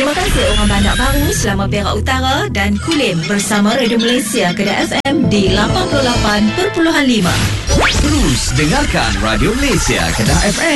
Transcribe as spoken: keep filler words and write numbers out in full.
Terima kasih orang Bandar Baru, Selama Perak Utara dan Kulim bersama Radio Malaysia Kedah F M di lapan puluh lapan perpuluhan lima. Terus dengarkan Radio Malaysia Kedah F M.